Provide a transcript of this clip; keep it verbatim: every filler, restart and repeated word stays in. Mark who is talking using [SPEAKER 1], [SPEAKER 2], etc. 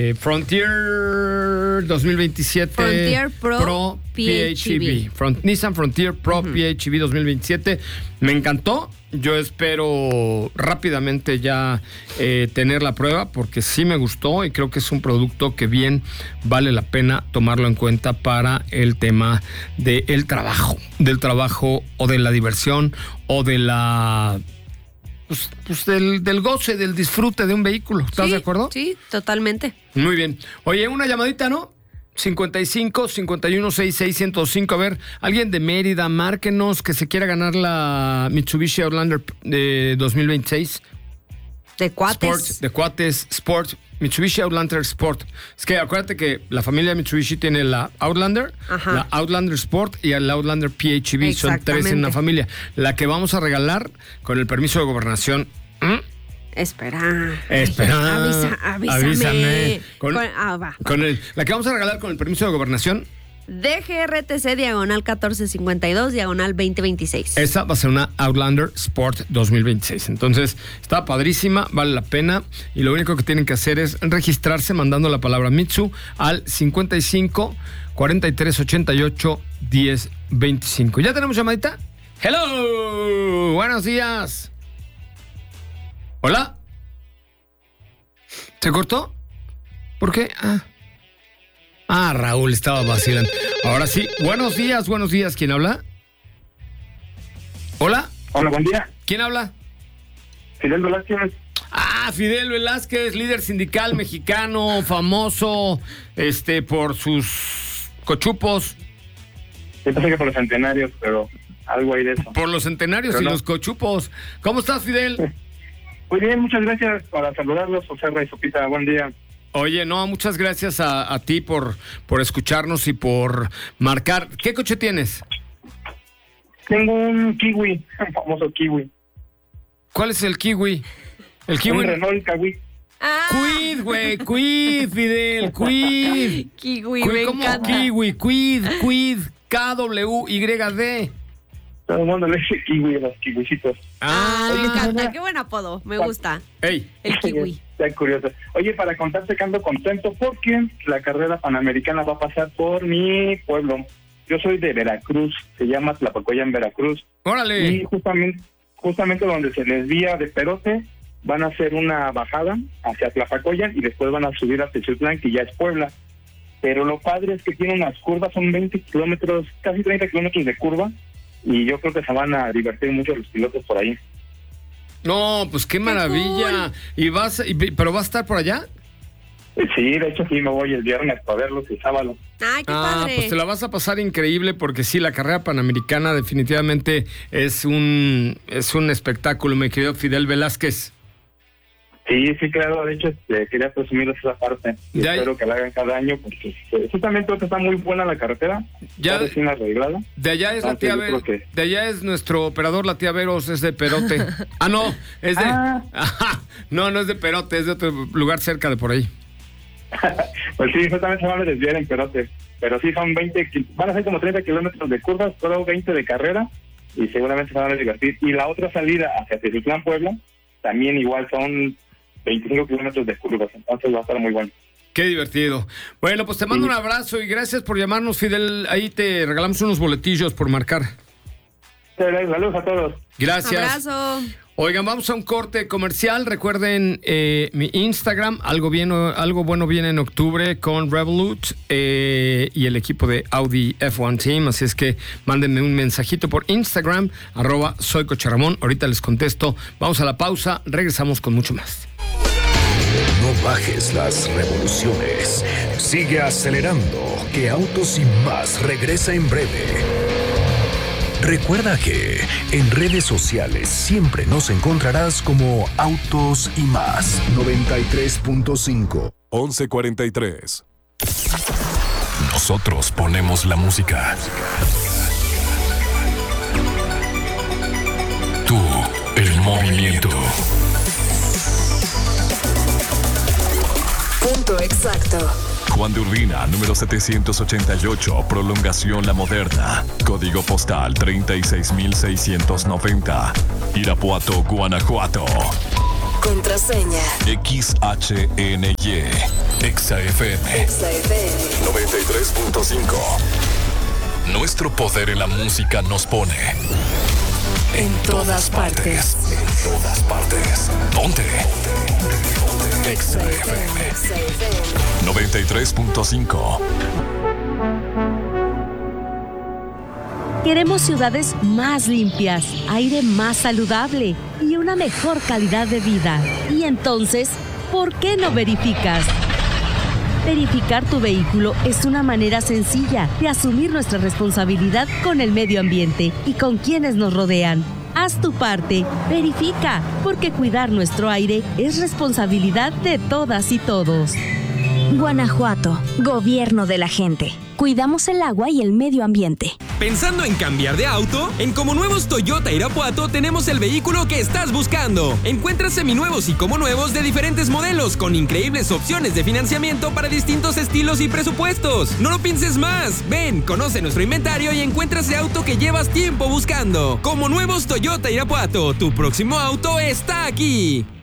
[SPEAKER 1] Eh, Frontier dos mil veintisiete
[SPEAKER 2] Frontier Pro,
[SPEAKER 1] Pro P H E V. Front, Nissan Frontier Pro uh-huh. P H E V dos mil veintisiete. Me encantó. Yo espero rápidamente ya eh, tener la prueba porque sí me gustó y creo que es un producto que bien vale la pena tomarlo en cuenta para el tema del trabajo, del trabajo o de la diversión o de la... Pues, pues del, del goce, del disfrute de un vehículo. ¿Estás
[SPEAKER 2] sí,
[SPEAKER 1] de acuerdo?
[SPEAKER 2] Sí, totalmente.
[SPEAKER 1] Muy bien. Oye, una llamadita, ¿no? cincuenta y cinco, cincuenta y uno, sesenta y seis, ciento cinco. A ver, alguien de Mérida, márquenos que se quiera ganar la Mitsubishi Outlander de dos mil veintiséis.
[SPEAKER 2] De cuates.
[SPEAKER 1] Sport, de cuates, Sport. Mitsubishi Outlander Sport. Es que acuérdate que la familia Mitsubishi tiene la Outlander, Ajá. la Outlander Sport y el Outlander P H E V. Son tres en una familia. La que vamos a regalar con el permiso de gobernación. ¿Mm?
[SPEAKER 2] Espera.
[SPEAKER 1] Espera.
[SPEAKER 2] Avisa, avísame.
[SPEAKER 1] Avísame. Con,
[SPEAKER 2] con, ah, va,
[SPEAKER 1] con el, la que vamos a regalar con el permiso de gobernación.
[SPEAKER 2] D G R T C diagonal catorce cincuenta y dos diagonal veinte veintiséis.
[SPEAKER 1] Esa va a ser una Outlander Sport dos mil veintiséis. Entonces, está padrísima, vale la pena. Y lo único que tienen que hacer es registrarse mandando la palabra Mitsu al cincuenta y cinco, cuarenta y tres, ochenta y ocho, diez, veinticinco. ¿Ya tenemos llamadita? ¡Hello! Buenos días. ¿Hola? ¿Se cortó? ¿Por qué? Ah. Ah, Raúl estaba vacilando. Ahora sí, buenos días, buenos días. ¿Quién habla? ¿Hola?
[SPEAKER 3] Hola, buen día.
[SPEAKER 1] ¿Quién habla?
[SPEAKER 3] Fidel Velázquez.
[SPEAKER 1] Ah, Fidel Velázquez, líder sindical mexicano, famoso este, por sus cochupos.
[SPEAKER 3] Yo pensé que por los centenarios, pero algo hay de eso.
[SPEAKER 1] Por los centenarios pero y no. los cochupos. ¿Cómo estás, Fidel?
[SPEAKER 3] Muy bien, muchas gracias para saludarlos, José Rey Sopita. Buen día.
[SPEAKER 1] Oye, no, muchas gracias a, a ti por, por escucharnos y por marcar. ¿Qué coche tienes?
[SPEAKER 3] Tengo un Kiwi, un famoso Kiwi.
[SPEAKER 1] ¿Cuál es el Kiwi? El Kiwi.
[SPEAKER 3] Un Renault Kiwi.
[SPEAKER 2] Ah.
[SPEAKER 1] Quid, güey, Quid, Fidel, Quid.
[SPEAKER 2] Kiwi,
[SPEAKER 1] Quid,
[SPEAKER 2] me
[SPEAKER 1] ¿cómo
[SPEAKER 2] encanta.
[SPEAKER 1] Kiwi? Quid, Quid, K W Y D.
[SPEAKER 3] Todo el mundo le dice Kiwi a los kiwisitos.
[SPEAKER 2] Ah, me encanta, qué buen apodo, me gusta.
[SPEAKER 1] Ey.
[SPEAKER 2] El Kiwi.
[SPEAKER 3] Está curioso. Oye, para contarte que ando contento porque la carrera panamericana va a pasar por mi pueblo. Yo soy de Veracruz, se llama Tlapacoya en Veracruz.
[SPEAKER 1] ¡Órale!
[SPEAKER 3] Y justamente, justamente donde se desvía de Perote, van a hacer una bajada hacia Tlapacoya y después van a subir a Techitlán, que ya es Puebla. Pero lo padre es que tiene unas curvas, son veinte kilómetros, casi treinta kilómetros de curva, y yo creo que se van a divertir mucho los pilotos por ahí.
[SPEAKER 1] No, pues qué maravilla. Cool. ¿Y vas, y, pero vas a estar por allá?
[SPEAKER 3] Sí, de hecho sí me voy el viernes para verlos el sábado.
[SPEAKER 2] Ay, qué
[SPEAKER 1] ah,
[SPEAKER 2] padre.
[SPEAKER 1] Pues te la vas a pasar increíble porque sí, la carrera panamericana definitivamente es un es un espectáculo, mi querido Fidel Velázquez.
[SPEAKER 3] Sí, sí, claro, de hecho este, quería presumirles esa parte. Y espero hay... que la hagan cada año porque eh, justamente está muy buena la carretera.
[SPEAKER 1] Ya,
[SPEAKER 3] está recién arreglada.
[SPEAKER 1] De allá es Entonces, la tía Veros, que... de allá es nuestro operador, la tía Veros, es de Perote. ah, no, es de...
[SPEAKER 3] Ah.
[SPEAKER 1] Ajá, no, no es de Perote, es de otro lugar cerca de por ahí.
[SPEAKER 3] Pues sí, justamente se van a desviar en Perote. Pero sí, son veinte, van a ser como treinta kilómetros de curvas, solo veinte de carrera, y seguramente se van a divertir. Y la otra salida hacia Teziutlán, Puebla, también igual son veinticinco kilómetros de curvas, entonces va a estar muy bueno.
[SPEAKER 1] Qué divertido. Bueno, pues te mando sí. un abrazo y gracias por llamarnos, Fidel. Ahí te regalamos unos boletillos por marcar.
[SPEAKER 3] Saludos a todos.
[SPEAKER 1] Gracias.
[SPEAKER 2] Abrazo.
[SPEAKER 1] Oigan, vamos a un corte comercial. Recuerden eh, mi Instagram, algo, bien, algo bueno viene en octubre con Revolut eh, y el equipo de Audi F uno Team. Así es que mándenme un mensajito por Instagram, arroba soy Coche Ramón. Ahorita les contesto. Vamos a la pausa, regresamos con mucho más.
[SPEAKER 4] No bajes las revoluciones. Sigue acelerando, que Autos y Más regresa en breve. Recuerda que en redes sociales siempre nos encontrarás como Autos y Más. noventa y tres punto cinco.
[SPEAKER 5] once cuarenta y tres.
[SPEAKER 4] Nosotros ponemos la música. Tú, el movimiento.
[SPEAKER 6] Punto exacto.
[SPEAKER 5] Juan de Urbina, número setecientos ochenta y ocho, Prolongación La Moderna. Código postal treinta y seis mil seiscientos noventa. Irapuato, Guanajuato.
[SPEAKER 6] Contraseña.
[SPEAKER 5] X H N Y. Exa F M.
[SPEAKER 6] Exa F M.
[SPEAKER 5] noventa y tres punto cinco. Nuestro poder en la música nos pone
[SPEAKER 6] en todas partes.
[SPEAKER 5] En todas partes. Ponte. Exa F M. noventa y tres punto cinco.
[SPEAKER 7] Queremos ciudades más limpias, aire más saludable y una mejor calidad de vida. Y entonces, ¿por qué no verificas? Verificar tu vehículo es una manera sencilla de asumir nuestra responsabilidad con el medio ambiente y con quienes nos rodean. Haz tu parte, verifica, porque cuidar nuestro aire es responsabilidad de todas y todos.
[SPEAKER 8] Guanajuato, gobierno de la gente. Cuidamos el agua y el medio ambiente.
[SPEAKER 9] ¿Pensando en cambiar de auto? En Como Nuevos Toyota Irapuato tenemos el vehículo que estás buscando. Encuentra seminuevos y como nuevos de diferentes modelos con increíbles opciones de financiamiento para distintos estilos y presupuestos. No lo pienses más. Ven, conoce nuestro inventario y encuentra ese auto que llevas tiempo buscando. Como Nuevos Toyota Irapuato, tu próximo auto está aquí.